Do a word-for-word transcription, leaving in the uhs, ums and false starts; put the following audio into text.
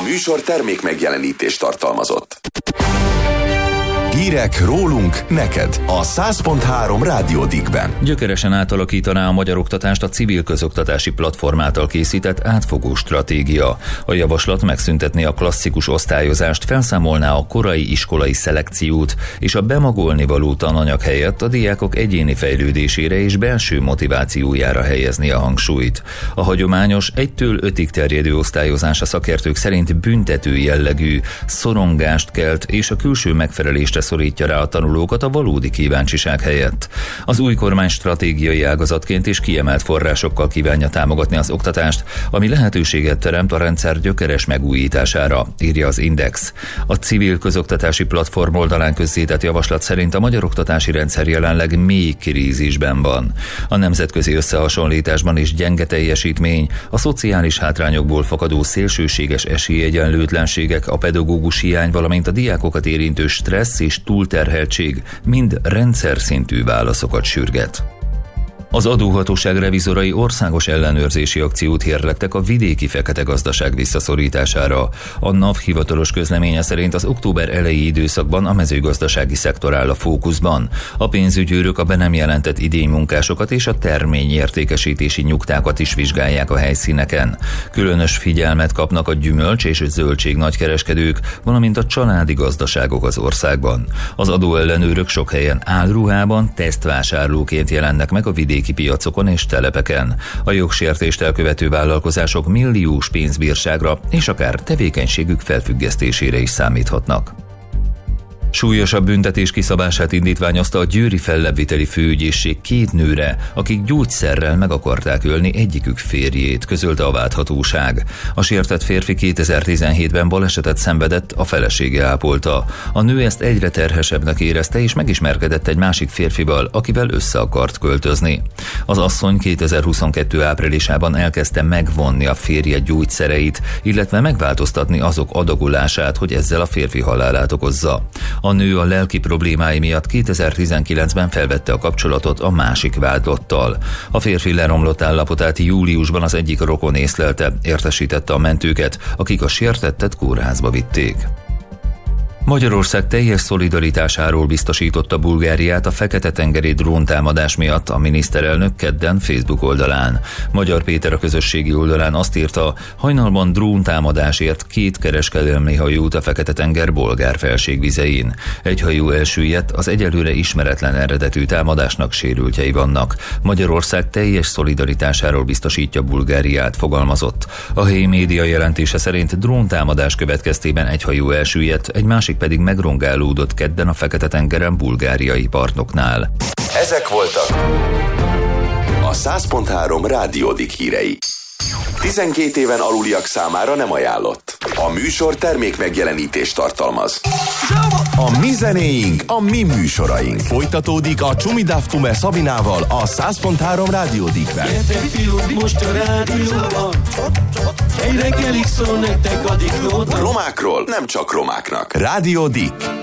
műsor termék megjelenítést tartalmazott. Hírek rólunk neked a száz pont három Rádió Dickben. Gyökeresen átalakítaná a magyar oktatást a civil közoktatási platform által készített átfogó stratégia. A javaslat megszüntetné a klasszikus osztályozást, felszámolná a korai iskolai szelekciót, és a bemagolni való tananyag helyett a diákok egyéni fejlődésére és belső motivációjára helyezni a hangsúlyt. A hagyományos egytől ötig terjedő osztályozás a szakértők szerint büntető jellegű, szorongást kelt és a külső megfelelésre szorítja rá a tanulókat a valódi kíváncsiság helyett. Az új kormány stratégiai ágazatként és kiemelt forrásokkal kívánja támogatni az oktatást, ami lehetőséget teremt a rendszer gyökeres megújítására, írja az Index. A civil közoktatási platform oldalán közzétett javaslat szerint a magyar oktatási rendszer jelenleg mély krízisben van. A nemzetközi összehasonlításban is gyenge teljesítmény, a szociális hátrányokból fakadó szélsőséges esélyegyenlőtlenségek, a pedagógus hiány, valamint a diákokat érintő stressz és túlterheltség mind rendszer szintű válaszokat sürget. Az adóhatóság revizorai országos ellenőrzési akciót hirdettek a vidéki fekete gazdaság visszaszorítására. A NAV hivatalos közleménye szerint az október eleji időszakban a mezőgazdasági szektor áll a fókuszban. A pénzügyőrök a be nem jelentett idénymunkásokat és a terményértékesítési nyugtákat is vizsgálják a helyszíneken. Különös figyelmet kapnak a gyümölcs és zöldség nagykereskedők, valamint a családi gazdaságok az országban. Az adóellenőrök sok helyen álruhában tesztvásárlóként jelennek meg a vidéki piacokon és telepeken. A jogsértést elkövető vállalkozások milliós pénzbírságra és akár tevékenységük felfüggesztésére is számíthatnak. Súlyosabb büntetés kiszabását indítványozta a győri fellebbviteli főügyészség két nőre, akik gyógyszerrel meg akarták ölni egyikük férjét, közölte a vádhatóság. A sértett férfi kétezer-tizenhétben balesetet szenvedett, a felesége ápolta. A nő ezt egyre terhesebbnek érezte, és megismerkedett egy másik férfival, akivel össze akart költözni. Az asszony kétezer-huszonkettő áprilisában elkezdte megvonni a férje gyógyszereit, illetve megváltoztatni azok adagolását, hogy ezzel a férfi halálát okozza. A nő a lelki problémái miatt kétezer-tizenkilencben felvette a kapcsolatot a másik vádlottal. A férfi leromlott állapotát júliusban az egyik rokon észlelte, értesítette a mentőket, akik a sértettet kórházba vitték. Magyarország teljes szolidaritásáról biztosította Bulgáriát a Fekete-tengeri dróntámadás miatt a miniszterelnök kedden Facebook oldalán. Magyar Péter a közösségi oldalán azt írta, hajnalban dróntámadásért két kereskedelmi hajó a Fekete-tenger bolgár felségvizein. Egy hajó elsüllyedt, az egyelőre ismeretlen eredetű támadásnak sérültjei vannak. Magyarország teljes szolidaritásáról biztosítja Bulgáriát, fogalmazott. A helyi média jelentése szerint dróntámadás következtében egy hajó elsüllyedt, egy másik pedig megrongálódott kedden a Fekete-tengeren bulgáriai partnoknál. Ezek voltak a száz pont három Rádió Dick hírei. tizenkét éven aluliak számára nem ajánlott. A műsor termék megjelenítést tartalmaz. A mi zenéink, a mi műsoraink. Folytatódik a Csumidaftume Szabinával a száz pont három Rádió Dickben. Gyertek fiúk, most a rádióban, egy reggelig szól nektek a diklóban. Romákról nem csak romáknak. Rádió Dick.